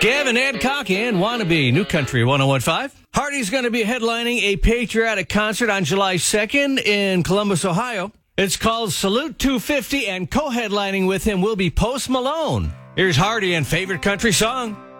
Gavin Adcock and Wannabe, New Country 101.5. Hardy's going to be headlining a patriotic concert on July 2nd in Columbus, Ohio. It's called Salute 250, and co-headlining with him will be Post Malone. Here's Hardy and favorite country song.